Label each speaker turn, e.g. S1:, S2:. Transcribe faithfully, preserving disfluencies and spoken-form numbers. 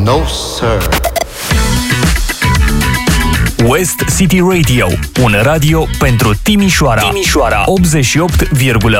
S1: No, sir.
S2: West City Radio, un radio pentru Timișoara. Timișoara optzeci și opt virgulă